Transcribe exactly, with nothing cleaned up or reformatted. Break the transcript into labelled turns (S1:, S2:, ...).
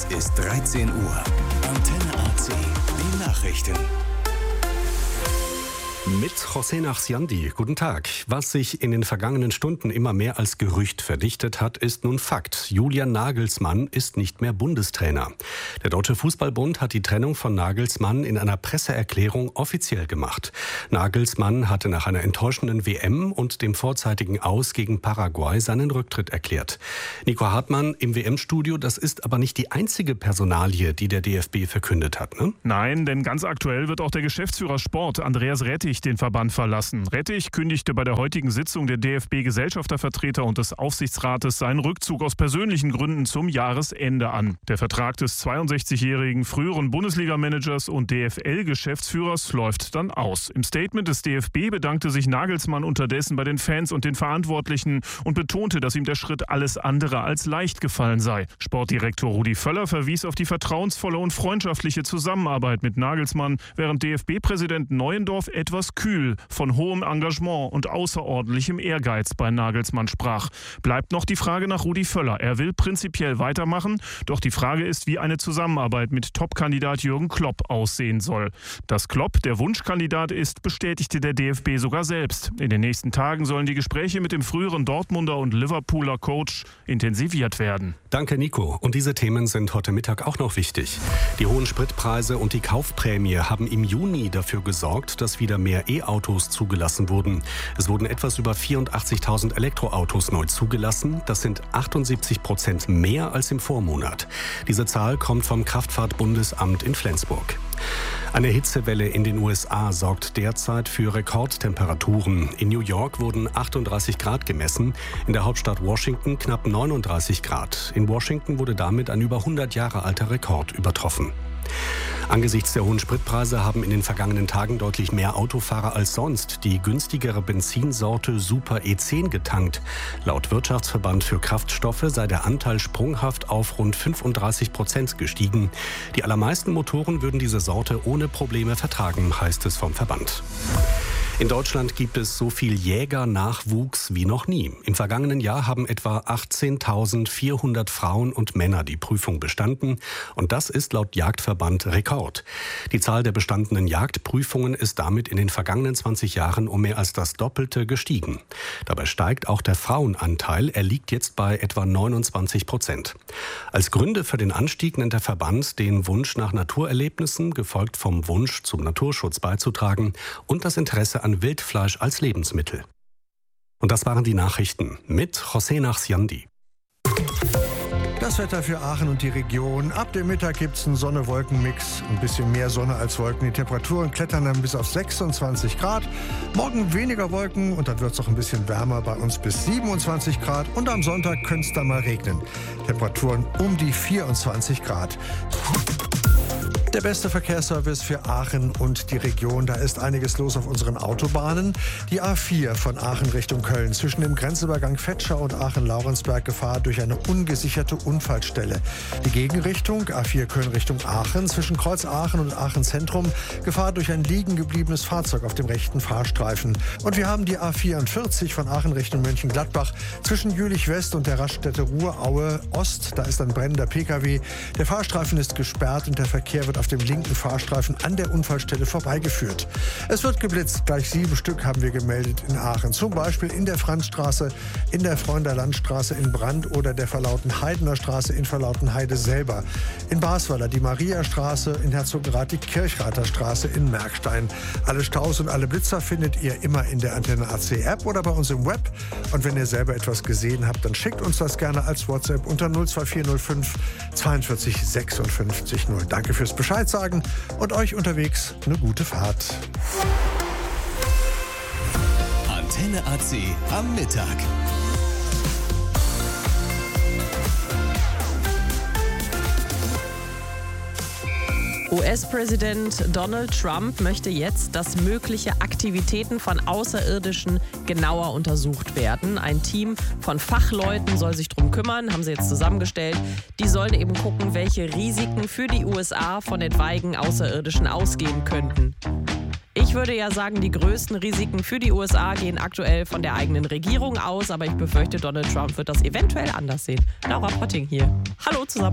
S1: ist dreizehn Uhr. Antenne A C, die Nachrichten.
S2: Mit José Nachsiandi. Guten Tag. Was sich in den vergangenen Stunden immer mehr als Gerücht verdichtet hat, ist nun Fakt. Julian Nagelsmann ist nicht mehr Bundestrainer. Der Deutsche Fußballbund hat die Trennung von Nagelsmann in einer Presseerklärung offiziell gemacht. Nagelsmann hatte nach einer enttäuschenden W M und dem vorzeitigen Aus gegen Paraguay seinen Rücktritt erklärt. Nico Hartmann im W M-Studio, das ist aber nicht die einzige Personalie, die der D F B verkündet hat, ne?
S3: Nein, denn ganz aktuell wird auch der Geschäftsführer Sport, Andreas Rettich, den Verband verlassen. Rettich kündigte bei der heutigen Sitzung der D F B-Gesellschaftervertreter und des Aufsichtsrates seinen Rückzug aus persönlichen Gründen zum Jahresende an. Der Vertrag des zweiundsechzigjährigen früheren Bundesliga-Managers und D F L-Geschäftsführers läuft dann aus. Im Statement des D F B bedankte sich Nagelsmann unterdessen bei den Fans und den Verantwortlichen und betonte, dass ihm der Schritt alles andere als leicht gefallen sei. Sportdirektor Rudi Völler verwies auf die vertrauensvolle und freundschaftliche Zusammenarbeit mit Nagelsmann, während D F B-Präsident Neuendorf etwas kühl von hohem Engagement und außerordentlichem Ehrgeiz bei Nagelsmann sprach. Bleibt noch die Frage nach Rudi Völler. Er will prinzipiell weitermachen, doch die Frage ist, wie eine Zusammenarbeit mit Top-Kandidat Jürgen Klopp aussehen soll. Dass Klopp der Wunschkandidat ist, bestätigte der D F B sogar selbst. In den nächsten Tagen sollen die Gespräche mit dem früheren Dortmunder und Liverpooler Coach intensiviert werden.
S2: Danke, Nico. Und diese Themen sind heute Mittag auch noch wichtig. Die hohen Spritpreise und die Kaufprämie haben im Juni dafür gesorgt, dass wieder mehr E-Autos zugelassen wurden. Es wurden etwas über vierundachtzigtausend Elektroautos neu zugelassen. Das sind achtundsiebzig Prozent mehr als im Vormonat. Diese Zahl kommt vom Kraftfahrtbundesamt in Flensburg. Eine Hitzewelle in den U S A sorgt derzeit für Rekordtemperaturen. In New York wurden achtunddreißig Grad gemessen, in der Hauptstadt Washington knapp neununddreißig Grad. In Washington wurde damit ein über hundert Jahre alter Rekord übertroffen. Angesichts der hohen Spritpreise haben in den vergangenen Tagen deutlich mehr Autofahrer als sonst die günstigere Benzinsorte Super E zehn getankt. Laut Wirtschaftsverband für Kraftstoffe sei der Anteil sprunghaft auf rund fünfunddreißig Prozent gestiegen. Die allermeisten Motoren würden diese Sorte ohne Probleme vertragen, heißt es vom Verband. In Deutschland gibt es so viel Jägernachwuchs wie noch nie. Im vergangenen Jahr haben etwa achtzehntausendvierhundert Frauen und Männer die Prüfung bestanden. Und das ist laut Jagdverband Rekord. Die Zahl der bestandenen Jagdprüfungen ist damit in den vergangenen zwanzig Jahren um mehr als das Doppelte gestiegen. Dabei steigt auch der Frauenanteil. Er liegt jetzt bei etwa neunundzwanzig Prozent. Als Gründe für den Anstieg nennt der Verband den Wunsch nach Naturerlebnissen, gefolgt vom Wunsch zum Naturschutz beizutragen und das Interesse an Wildfleisch als Lebensmittel. Und das waren die Nachrichten mit José Nachsiandi.
S4: Das Wetter für Aachen und die Region. Ab dem Mittag gibt es einen Sonne-Wolken-Mix. Ein bisschen mehr Sonne als Wolken. Die Temperaturen klettern dann bis auf sechsundzwanzig Grad. Morgen weniger Wolken und dann wird es auch ein bisschen wärmer, bei uns bis siebenundzwanzig Grad. Und am Sonntag könnte es dann mal regnen. Temperaturen um die vierundzwanzig Grad. Der beste Verkehrsservice für Aachen und die Region. Da ist einiges los auf unseren Autobahnen. Die A vier von Aachen Richtung Köln zwischen dem Grenzübergang Vetschau und Aachen-Laurensberg Gefahr durch eine ungesicherte Unfallstelle. Die Gegenrichtung A vier Köln Richtung Aachen zwischen Kreuz Aachen und Aachen Zentrum Gefahr durch ein liegen gebliebenes Fahrzeug auf dem rechten Fahrstreifen. Und wir haben die A vierundvierzig von Aachen Richtung Mönchengladbach zwischen Jülich West und der Raststätte Ruhraue Ost. Da ist ein brennender Pkw. Der Fahrstreifen ist gesperrt und der Verkehr wird auf dem linken Fahrstreifen an der Unfallstelle vorbeigeführt. Es wird geblitzt. Gleich sieben Stück haben wir gemeldet in Aachen. Zum Beispiel in der Franzstraße, in der Freunderlandstraße in Brand oder der Verlautenheidener Straße in Verlautenheide selber. In Basweiler die Mariastraße, in Herzogenrath die Kirchrather Straße in Merkstein. Alle Staus und alle Blitzer findet ihr immer in der Antenne A C App oder bei uns im Web. Und wenn ihr selber etwas gesehen habt, dann schickt uns das gerne als WhatsApp unter null zwei vier null fünf zweiundvierzig sechsundfünfzig null. Danke fürs Bescheid sagen und euch unterwegs eine gute Fahrt.
S1: Antenne A C am Mittag.
S5: U S-Präsident Donald Trump möchte jetzt, dass mögliche Aktivitäten von Außerirdischen genauer untersucht werden. Ein Team von Fachleuten soll sich darum kümmern, haben sie jetzt zusammengestellt. Die sollen eben gucken, welche Risiken für die U S A von etwaigen Außerirdischen ausgehen könnten. Ich würde ja sagen, die größten Risiken für die U S A gehen aktuell von der eigenen Regierung aus, aber ich befürchte, Donald Trump wird das eventuell anders sehen. Laura Potting hier. Hallo zusammen.